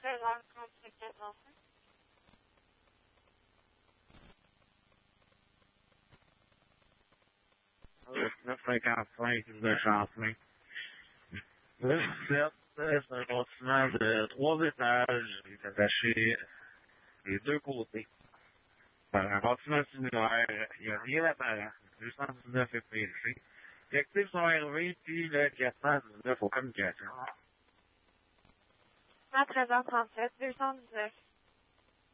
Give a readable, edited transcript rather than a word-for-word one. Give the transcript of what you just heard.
955 de Champlain. Le 17, c'est un bâtiment de 3 étages. Il est attaché des deux côtés. Par un bâtiment similaire, il n'y a rien d'apparent. 219 FPC. Les actifs sont élevés, puis le 419 aux communications. À 13h37, 219.